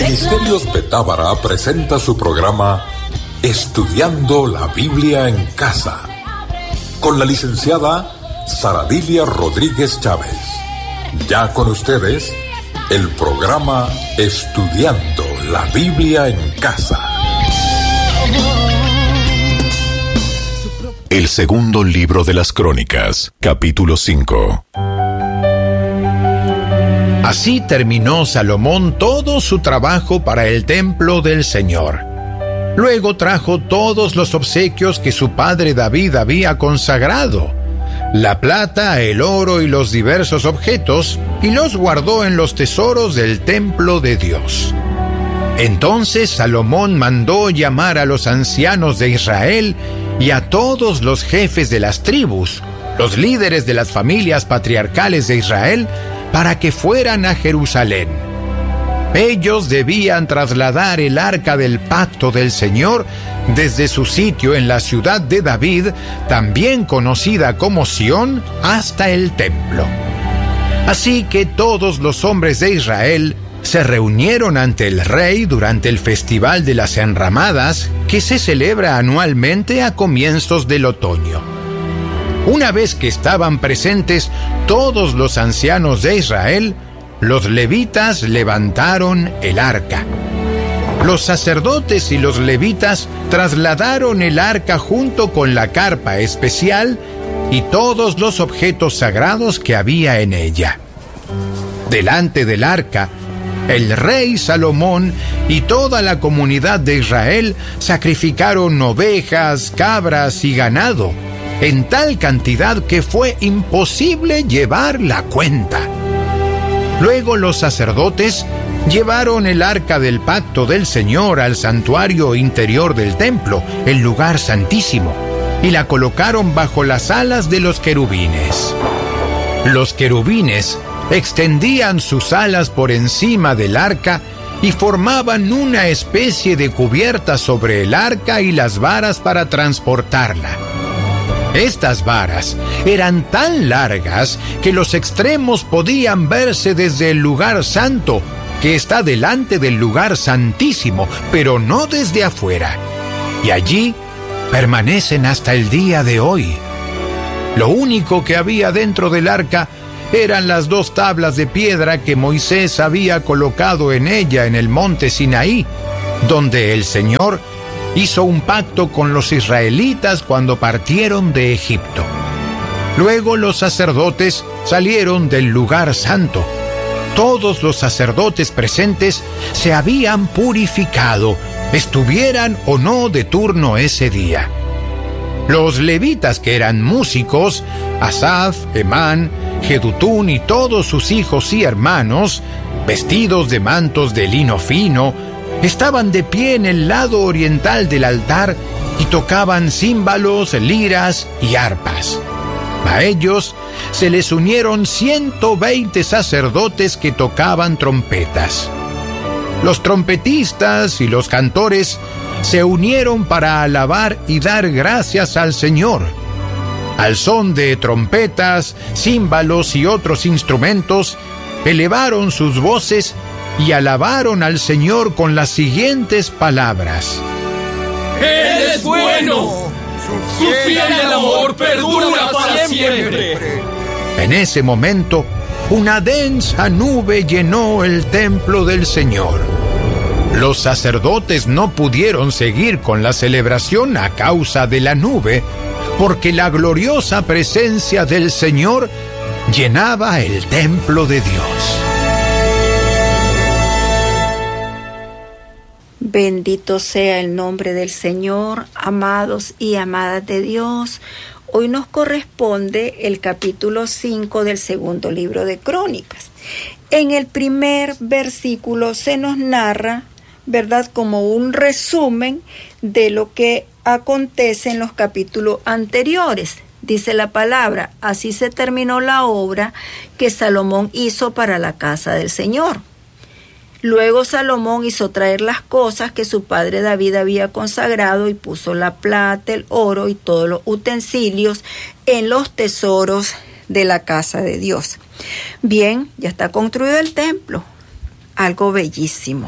Ministerios Betábara presenta su programa Estudiando la Biblia en Casa, con la licenciada Saradilia Rodríguez Chávez. Ya con ustedes, el programa Estudiando la Biblia en Casa. El segundo libro de las Crónicas, capítulo 5. Así terminó Salomón todo su trabajo para el templo del Señor. Luego trajo todos los obsequios que su padre David había consagrado, la plata, el oro y los diversos objetos, y los guardó en los tesoros del templo de Dios. Entonces Salomón mandó llamar a los ancianos de Israel y a todos los jefes de las tribus, los líderes de las familias patriarcales de Israel, para que fueran a Jerusalén. Ellos debían trasladar el arca del pacto del Señor desde su sitio en la ciudad de David, también conocida como Sión, hasta el templo. Así que todos los hombres de Israel se reunieron ante el rey durante el Festival de las Enramadas, que se celebra anualmente a comienzos del otoño. Una vez que estaban presentes todos los ancianos de Israel, los levitas levantaron el arca. Los sacerdotes y los levitas trasladaron el arca junto con la carpa especial y todos los objetos sagrados que había en ella. Delante del arca, el rey Salomón y toda la comunidad de Israel sacrificaron ovejas, cabras y ganado, en tal cantidad que fue imposible llevar la cuenta. Luego los sacerdotes llevaron el arca del pacto del Señor al santuario interior del templo, el lugar santísimo, y la colocaron bajo las alas de los querubines. Los querubines extendían sus alas por encima del arca y formaban una especie de cubierta sobre el arca y las varas para transportarla. Estas varas eran tan largas que los extremos podían verse desde el lugar santo, que está delante del lugar santísimo, pero no desde afuera. Y allí permanecen hasta el día de hoy. Lo único que había dentro del arca eran las 2 tablas de piedra que Moisés había colocado en ella en el monte Sinaí, donde el Señor hizo un pacto con los israelitas cuando partieron de Egipto. Luego los sacerdotes salieron del lugar santo. Todos los sacerdotes presentes se habían purificado, estuvieran o no de turno ese día. Los levitas, que eran músicos, Asaf, Emán, Jedutún y todos sus hijos y hermanos, vestidos de mantos de lino fino, estaban de pie en el lado oriental del altar y tocaban címbalos, liras y arpas. A ellos se les unieron 120 sacerdotes que tocaban trompetas. Los trompetistas y los cantores se unieron para alabar y dar gracias al Señor. Al son de trompetas, címbalos y otros instrumentos, elevaron sus voces y alabaron al Señor con las siguientes palabras: ¡Él es bueno! ¡Su fiel amor perdura para siempre! En ese momento, una densa nube llenó el templo del Señor. Los sacerdotes no pudieron seguir con la celebración a causa de la nube, porque la gloriosa presencia del Señor llenaba el templo de Dios. Bendito sea el nombre del Señor, amados y amadas de Dios. Hoy nos corresponde el capítulo 5 del segundo libro de Crónicas. En el primer versículo se nos narra, ¿verdad?, como un resumen de lo que acontece en los capítulos anteriores. Dice la palabra: así se terminó la obra que Salomón hizo para la casa del Señor. Luego Salomón hizo traer las cosas que su padre David había consagrado y puso la plata, el oro y todos los utensilios en los tesoros de la casa de Dios. Bien, ya está construido el templo, algo bellísimo,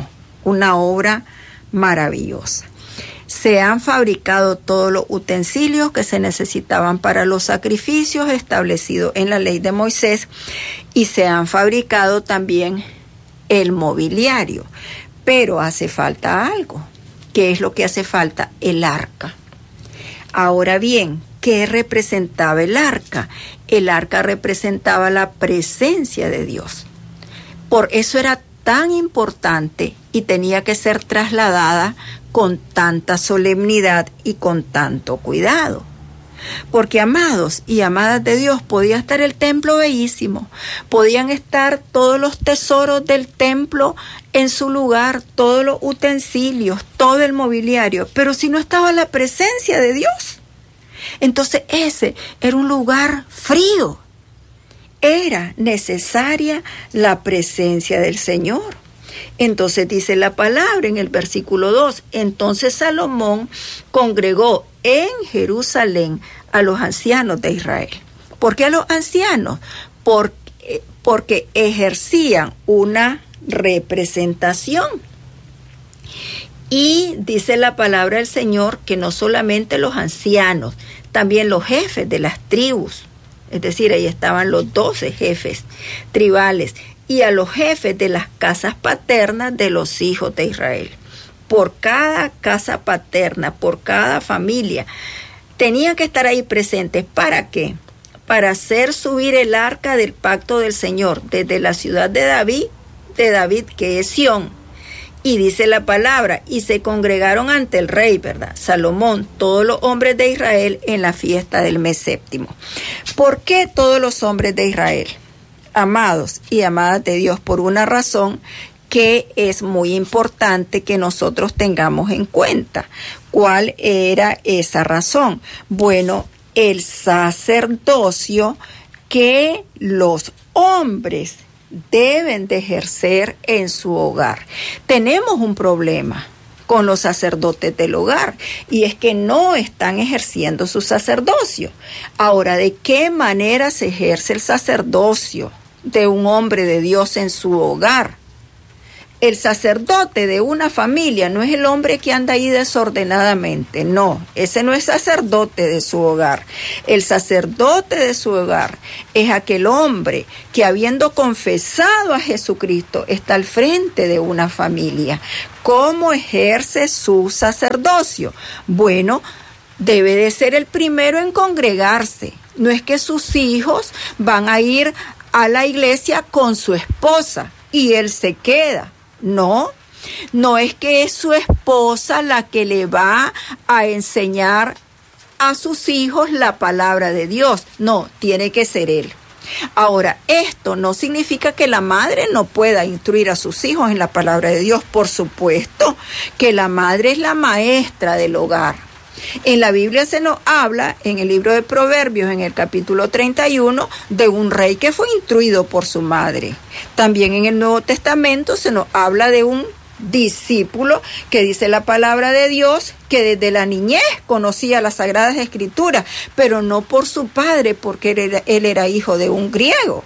una obra maravillosa. Se han fabricado todos los utensilios que se necesitaban para los sacrificios establecidos en la ley de Moisés y se han fabricado también el mobiliario. Pero hace falta algo. ¿Qué es lo que hace falta? El arca. Ahora bien, ¿qué representaba el arca? El arca representaba la presencia de Dios. Por eso era tan importante y tenía que ser trasladada con tanta solemnidad y con tanto cuidado. Porque, amados y amadas de Dios, podía estar el templo bellísimo, podían estar todos los tesoros del templo en su lugar, todos los utensilios, todo el mobiliario, pero si no estaba la presencia de Dios, entonces ese era un lugar frío. Era necesaria la presencia del Señor. Entonces dice la palabra en el versículo 2, entonces Salomón congregó en Jerusalén a los ancianos de Israel. ¿Por qué a los ancianos? Porque ejercían una representación. Y dice la palabra del Señor que no solamente los ancianos, también los jefes de las tribus, es decir, ahí estaban los 12 jefes tribales, y a los jefes de las casas paternas de los hijos de Israel. Por cada casa paterna, por cada familia, tenían que estar ahí presentes. ¿Para qué? Para hacer subir el arca del pacto del Señor desde la ciudad de David, que es Sión. Y dice la palabra, y se congregaron ante el rey, ¿verdad? Salomón, todos los hombres de Israel en la fiesta del mes séptimo. ¿Por qué todos los hombres de Israel? Amados y amadas de Dios, por una razón que es muy importante que nosotros tengamos en cuenta. ¿Cuál era esa razón? Bueno, el sacerdocio que los hombres deben de ejercer en su hogar. Tenemos un problema con los sacerdotes del hogar, y es que no están ejerciendo su sacerdocio. Ahora, ¿de qué manera se ejerce el sacerdocio de un hombre de Dios en su hogar? El sacerdote de una familia no es el hombre que anda ahí desordenadamente, no, ese no es sacerdote de su hogar. El sacerdote de su hogar es aquel hombre que, habiendo confesado a Jesucristo, está al frente de una familia. ¿Cómo ejerce su sacerdocio? Bueno, debe de ser el primero en congregarse. No es que sus hijos van a ir a la iglesia con su esposa y él se queda. No es que es su esposa la que le va a enseñar a sus hijos la palabra de Dios. No, tiene que ser él. Ahora, esto no significa que la madre no pueda instruir a sus hijos en la palabra de Dios. Por supuesto que la madre es la maestra del hogar. En la Biblia se nos habla, en el libro de Proverbios, en el capítulo 31, de un rey que fue instruido por su madre. También en el Nuevo Testamento se nos habla de un discípulo que dice la palabra de Dios que desde la niñez conocía las Sagradas Escrituras, pero no por su padre, porque él era hijo de un griego.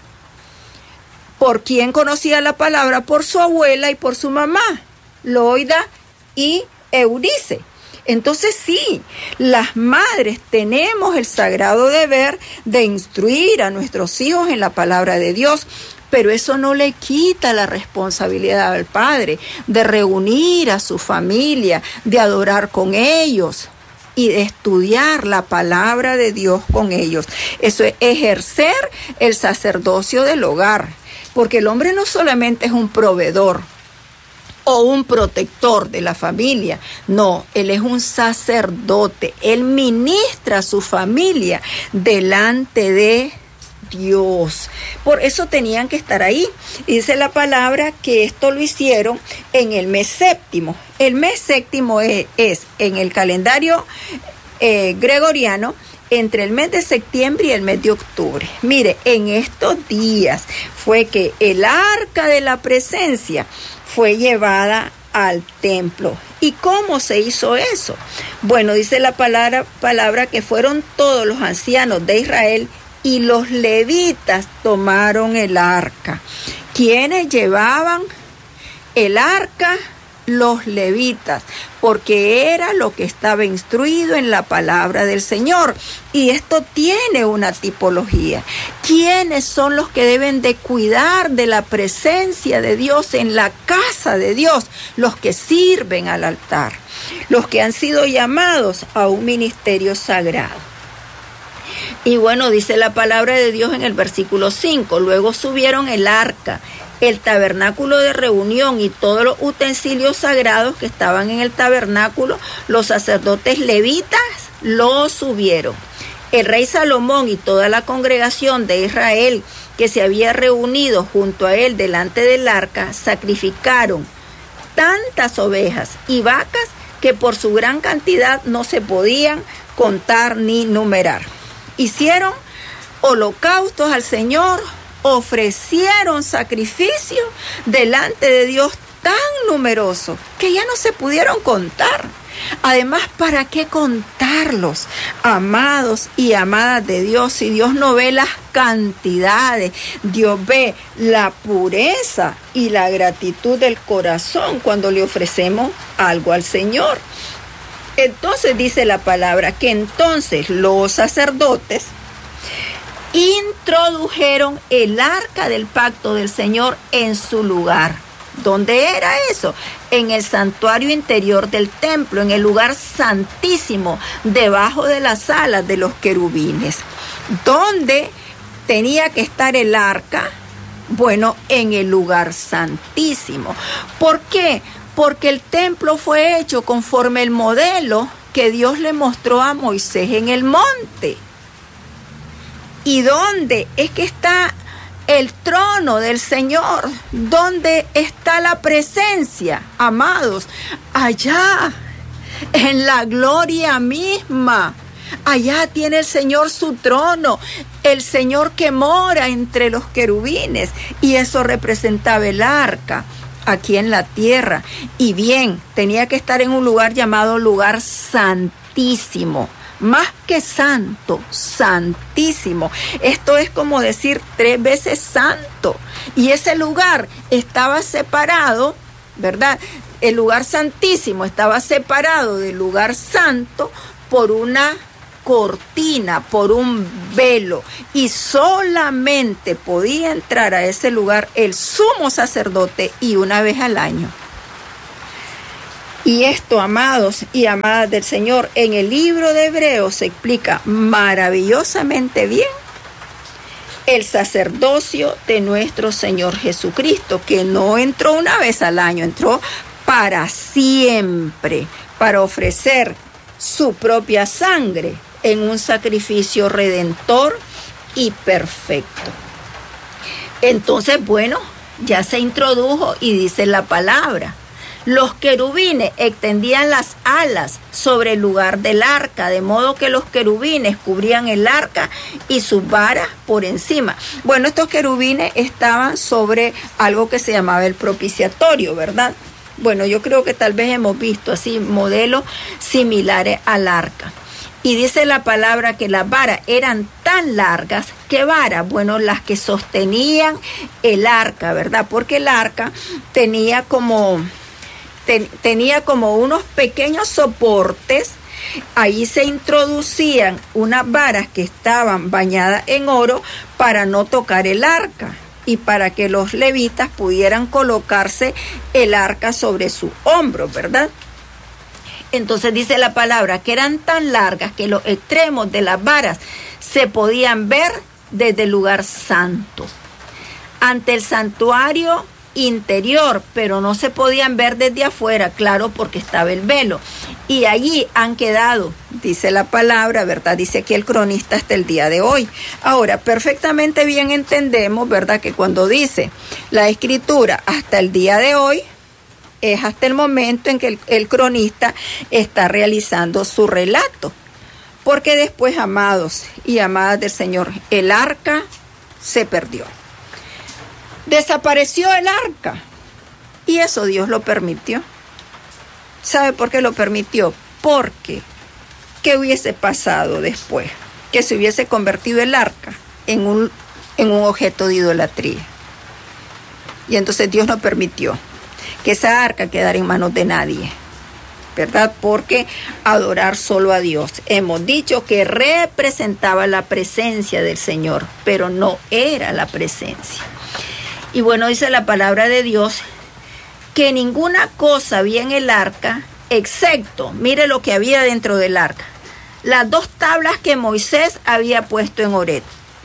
¿Por quién conocía la palabra? Por su abuela y por su mamá, Loida y Eunice. Entonces sí, las madres tenemos el sagrado deber de instruir a nuestros hijos en la palabra de Dios, pero eso no le quita la responsabilidad al padre de reunir a su familia, de adorar con ellos y de estudiar la palabra de Dios con ellos. Eso es ejercer el sacerdocio del hogar, porque el hombre no solamente es un proveedor o un protector de la familia, no, él es un sacerdote, él ministra a su familia delante de Dios. Por eso tenían que estar ahí. Dice la palabra que esto lo hicieron en el mes séptimo. El mes séptimo es en el calendario gregoriano, entre el mes de septiembre y el mes de octubre. Mire, en estos días fue que el arca de la presencia fue llevada al templo. ¿Y cómo se hizo eso? Bueno, dice la palabra que fueron todos los ancianos de Israel y los levitas tomaron el arca. ¿Quiénes llevaban el arca? los levitas, porque era lo que estaba instruido en la palabra del Señor. Y esto tiene una tipología. ¿Quiénes son los que deben de cuidar de la presencia de Dios en la casa de Dios? Los que sirven al altar, los que han sido llamados a un ministerio sagrado. Y bueno, dice la palabra de Dios en el versículo 5, luego subieron el arca, el tabernáculo de reunión y todos los utensilios sagrados que estaban en el tabernáculo, los sacerdotes levitas los subieron. El rey Salomón y toda la congregación de Israel que se había reunido junto a él delante del arca, sacrificaron tantas ovejas y vacas que por su gran cantidad no se podían contar ni numerar. Hicieron holocaustos al Señor, ofrecieron sacrificios delante de Dios tan numerosos que ya no se pudieron contar. Además, ¿para qué contarlos? Amados y amadas de Dios, si Dios no ve las cantidades, Dios ve la pureza y la gratitud del corazón cuando le ofrecemos algo al Señor. Entonces dice la palabra que entonces los sacerdotes introdujeron el arca del pacto del Señor en su lugar. ¿Dónde era eso? En el santuario interior del templo, en el lugar santísimo, debajo de las alas de los querubines. ¿Dónde tenía que estar el arca? Bueno, en el lugar santísimo. ¿Por qué? Porque el templo fue hecho conforme el modelo que Dios le mostró a Moisés en el monte. ¿Y dónde es que está el trono del Señor? ¿Dónde está la presencia, amados? Allá, en la gloria misma. Allá tiene el Señor su trono, el Señor que mora entre los querubines. Y eso representaba el arca aquí en la tierra. Y bien, tenía que estar en un lugar llamado lugar santísimo. Más que santo, santísimo. Esto es como decir 3 veces santo. Y ese lugar estaba separado, ¿verdad? El lugar santísimo estaba separado del lugar santo por una cortina, por un velo. Y solamente podía entrar a ese lugar el sumo sacerdote y una vez al año. Y esto, amados y amadas del Señor, en el libro de Hebreos se explica maravillosamente bien el sacerdocio de nuestro Señor Jesucristo, que no entró una vez al año, entró para siempre, para ofrecer su propia sangre en un sacrificio redentor y perfecto. Entonces, bueno, ya se introdujo y dice la palabra. Los querubines extendían las alas sobre el lugar del arca, de modo que los querubines cubrían el arca y sus varas por encima. Bueno, estos querubines estaban sobre algo que se llamaba el propiciatorio, ¿verdad? Bueno, yo creo que tal vez hemos visto así modelos similares al arca. Y dice la palabra que las varas eran tan largas. ¿Qué varas? Bueno, las que sostenían el arca, ¿verdad? Porque el arca tenía como unos pequeños soportes. Ahí se introducían unas varas que estaban bañadas en oro para no tocar el arca y para que los levitas pudieran colocarse el arca sobre sus hombros, ¿verdad? Entonces dice la palabra que eran tan largas que los extremos de las varas se podían ver desde el lugar santo, ante el santuario interior, pero no se podían ver desde afuera, claro, porque estaba el velo. Y allí han quedado, dice la palabra, ¿verdad? Dice aquí el cronista hasta el día de hoy. Ahora, perfectamente bien entendemos, ¿verdad? Que cuando dice la escritura hasta el día de hoy, es hasta el momento en que el cronista está realizando su relato. Porque después, amados y amadas del Señor, el arca se perdió. Desapareció el arca. Y eso Dios lo permitió. ¿Sabe por qué lo permitió? Porque, ¿qué hubiese pasado después? Que se hubiese convertido el arca en un objeto de idolatría. Y entonces Dios no permitió que esa arca quedara en manos de nadie, ¿verdad? Porque adorar solo a Dios. Hemos dicho que representaba la presencia del Señor, pero no era la presencia. Y bueno, dice la palabra de Dios que ninguna cosa había en el arca, excepto, mire lo que había dentro del arca, las 2 tablas que Moisés había puesto en Horeb.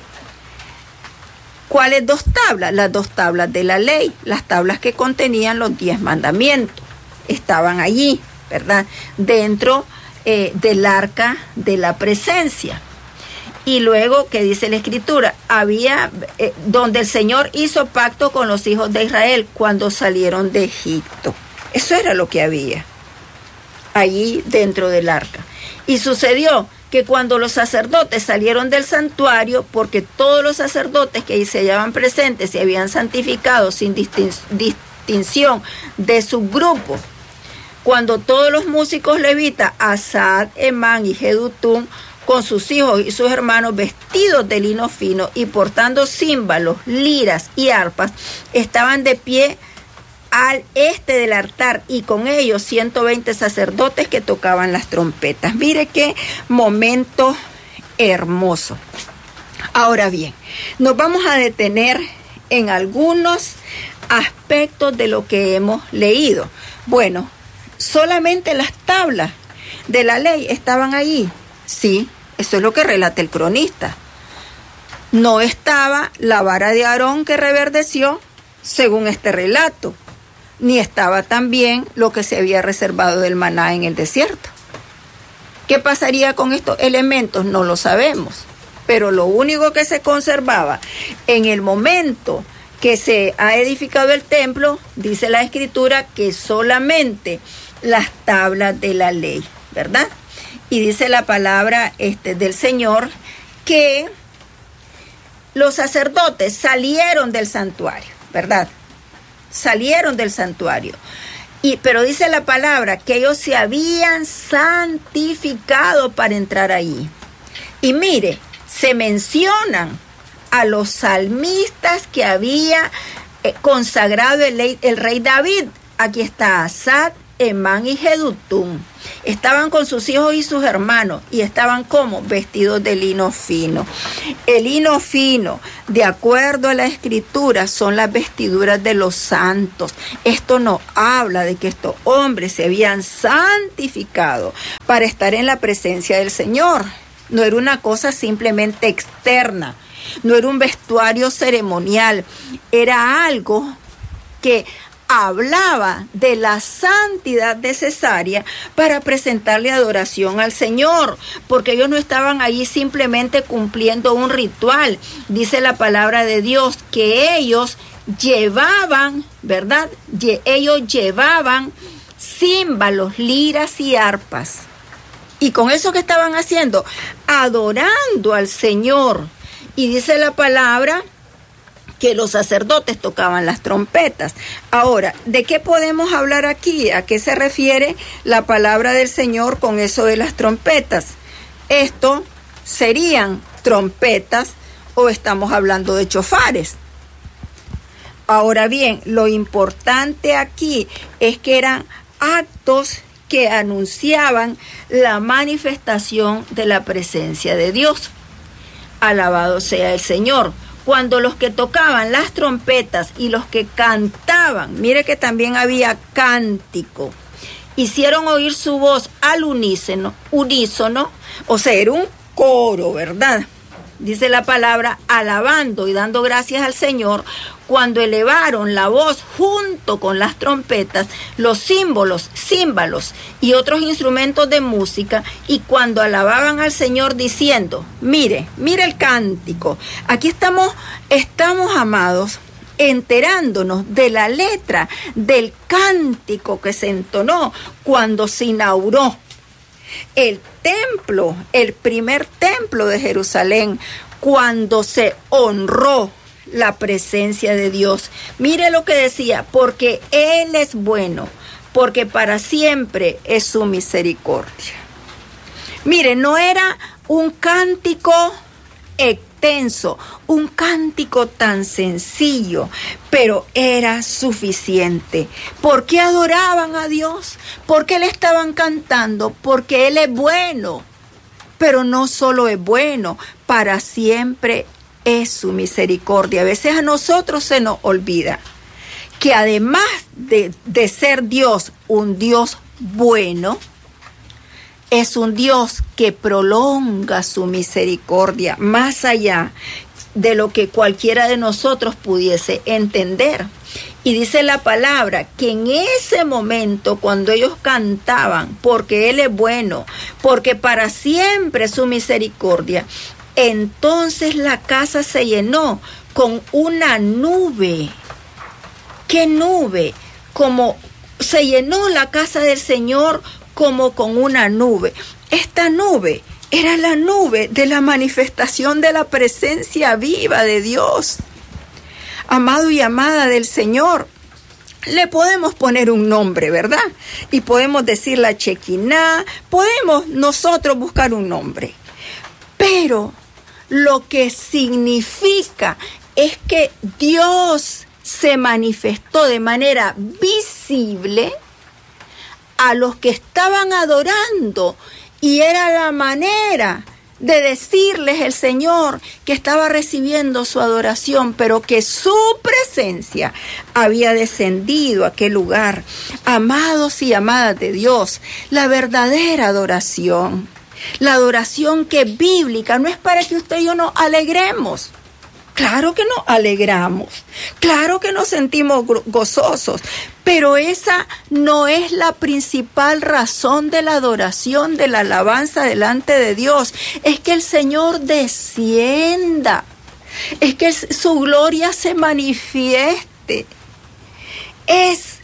¿Cuáles 2 tablas? Las 2 tablas de la ley, las tablas que contenían los 10 mandamientos. Estaban allí, ¿verdad? Dentro del arca de la presencia. Y luego, ¿qué dice la Escritura? Había, donde el Señor hizo pacto con los hijos de Israel cuando salieron de Egipto. Eso era lo que había allí dentro del arca. Y sucedió que cuando los sacerdotes salieron del santuario, porque todos los sacerdotes que ahí se hallaban presentes se habían santificado sin distinción de su grupo, cuando todos los músicos levitas, Asaf, Emán y Jedutún, con sus hijos y sus hermanos vestidos de lino fino y portando címbalos, liras y arpas, estaban de pie al este del altar, y con ellos 120 sacerdotes que tocaban las trompetas. Mire qué momento hermoso. Ahora bien, nos vamos a detener en algunos aspectos de lo que hemos leído. Bueno, solamente las tablas de la ley estaban ahí. Sí, eso es lo que relata el cronista. No estaba la vara de Aarón que reverdeció, según este relato, ni estaba también lo que se había reservado del maná en el desierto. ¿Qué pasaría con estos elementos? No lo sabemos, pero lo único que se conservaba en el momento que se ha edificado el templo, dice la Escritura, que solamente las tablas de la ley, ¿verdad? Y dice la palabra del Señor que los sacerdotes salieron del santuario, ¿verdad? Salieron del santuario. Pero dice la palabra que ellos se habían santificado para entrar ahí. Y mire, se mencionan a los salmistas que había consagrado el rey David. Aquí está Asaf, Emán y Jedutún. Estaban con sus hijos y sus hermanos y estaban como vestidos de lino fino. El lino fino, de acuerdo a la Escritura, son las vestiduras de los santos. Esto nos habla de que estos hombres se habían santificado para estar en la presencia del Señor. No era una cosa simplemente externa, no era un vestuario ceremonial, era algo que hablaba de la santidad necesaria para presentarle adoración al Señor, porque ellos no estaban allí simplemente cumpliendo un ritual. Dice la palabra de Dios que ellos llevaban, ¿verdad? Ellos llevaban címbalos, liras y arpas. Y con eso que estaban haciendo, adorando al Señor. Y dice la palabra que los sacerdotes tocaban las trompetas. Ahora, ¿de qué podemos hablar aquí? ¿A qué se refiere la palabra del Señor con eso de las trompetas? ¿Esto serían trompetas o estamos hablando de chofares? Ahora bien, lo importante aquí es que eran actos que anunciaban la manifestación de la presencia de Dios. Alabado sea el Señor. Cuando los que tocaban las trompetas y los que cantaban, mire que también había cántico, hicieron oír su voz al unísono, o sea, era un coro, ¿verdad? Dice la palabra, alabando y dando gracias al Señor, cuando elevaron la voz junto con las trompetas, los címbalos y otros instrumentos de música, y cuando alababan al Señor diciendo, mire el cántico. Aquí estamos amados, enterándonos de la letra del cántico que se entonó cuando se inauguró el templo, el primer templo de Jerusalén, cuando se honró la presencia de Dios. Mire lo que decía, porque Él es bueno, porque para siempre es su misericordia. Mire, no era un cántico externo extenso, un cántico tan sencillo, pero era suficiente. ¿Por qué adoraban a Dios? ¿Por qué le estaban cantando? Porque Él es bueno. Pero no solo es bueno, para siempre es su misericordia. A veces a nosotros se nos olvida que además de ser Dios, un Dios bueno, es un Dios que prolonga su misericordia más allá de lo que cualquiera de nosotros pudiese entender. Y dice la palabra que en ese momento, cuando ellos cantaban, porque Él es bueno, porque para siempre es su misericordia, entonces la casa se llenó con una nube. ¿Qué nube? Como se llenó la casa del Señor como con una nube. Esta nube era la nube de la manifestación de la presencia viva de Dios. Amado y amada del Señor, le podemos poner un nombre, ¿verdad? Y podemos decir la Chequiná, podemos nosotros buscar un nombre. Pero lo que significa es que Dios se manifestó de manera visible a los que estaban adorando, y era la manera de decirles el Señor que estaba recibiendo su adoración, pero que su presencia había descendido a aquel lugar. Amados y amadas de Dios, la verdadera adoración, la adoración que es bíblica, no es para que usted y yo nos alegremos. Claro que nos alegramos, claro que nos sentimos gozosos, pero esa no es la principal razón de la adoración, de la alabanza delante de Dios. Es que el Señor descienda, es que su gloria se manifieste. Es,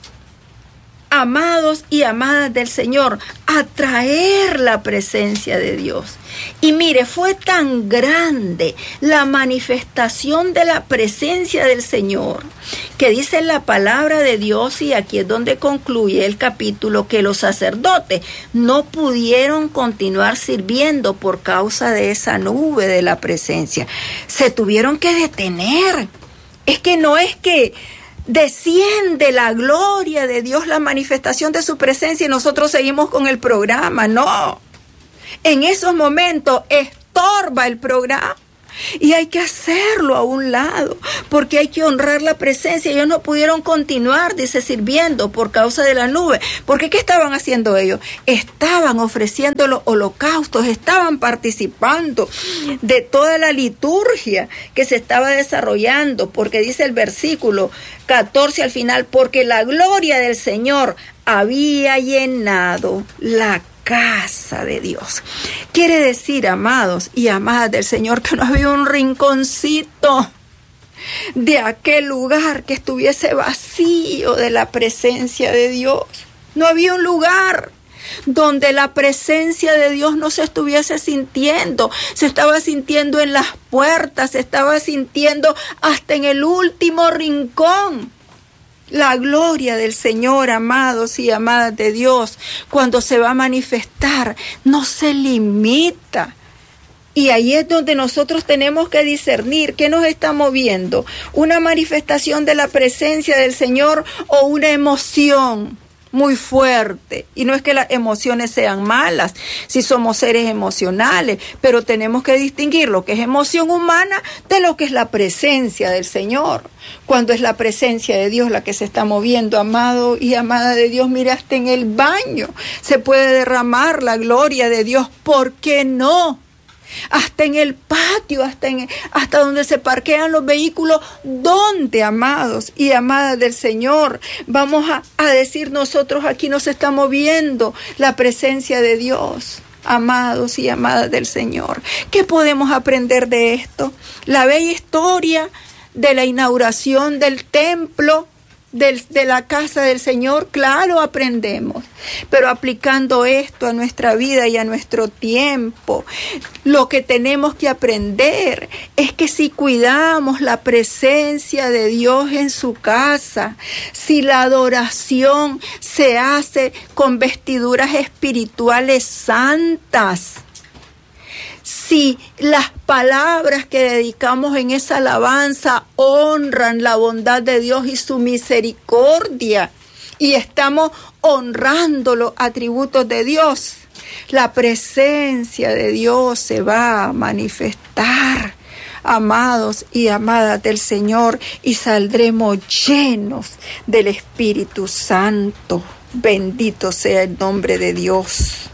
amados y amadas del Señor, atraer la presencia de Dios. Y mire, fue tan grande la manifestación de la presencia del Señor, que dice la palabra de Dios, y aquí es donde concluye el capítulo, que los sacerdotes no pudieron continuar sirviendo por causa de esa nube de la presencia. Se tuvieron que detener. Es que no es que desciende la gloria de Dios, la manifestación de su presencia, y nosotros seguimos con el programa. No. En esos momentos estorba el programa y hay que hacerlo a un lado, porque hay que honrar la presencia. Ellos no pudieron continuar, dice, sirviendo por causa de la nube. Porque ¿qué estaban haciendo ellos? Estaban ofreciendo los holocaustos, estaban participando de toda la liturgia que se estaba desarrollando, porque dice el versículo 14 al final, porque la gloria del Señor había llenado la casa de Dios. Quiere decir, amados y amadas del Señor, que no había un rinconcito de aquel lugar que estuviese vacío de la presencia de Dios. No había un lugar donde la presencia de Dios no se estuviese sintiendo. Se estaba sintiendo en las puertas, se estaba sintiendo hasta en el último rincón. La gloria del Señor, amados y amadas de Dios, cuando se va a manifestar, no se limita. Y ahí es donde nosotros tenemos que discernir qué nos está moviendo, una manifestación de la presencia del Señor o una emoción muy fuerte. Y no es que las emociones sean malas, si somos seres emocionales, pero tenemos que distinguir lo que es emoción humana de lo que es la presencia del Señor. Cuando es la presencia de Dios la que se está moviendo, amado y amada de Dios, mira, hasta en el baño se puede derramar la gloria de Dios. ¿Por qué no? Hasta en el patio, hasta donde se parquean los vehículos, donde, amados y amadas del Señor, vamos a decir nosotros, aquí nos está moviendo la presencia de Dios. Amados y amadas del Señor, ¿qué podemos aprender de esto? La bella historia de la inauguración del templo, de la casa del Señor, claro, aprendemos, pero aplicando esto a nuestra vida y a nuestro tiempo, lo que tenemos que aprender es que si cuidamos la presencia de Dios en su casa, si la adoración se hace con vestiduras espirituales santas, si las palabras que dedicamos en esa alabanza honran la bondad de Dios y su misericordia, y estamos honrando los atributos de Dios, la presencia de Dios se va a manifestar, amados y amadas del Señor, y saldremos llenos del Espíritu Santo. Bendito sea el nombre de Dios.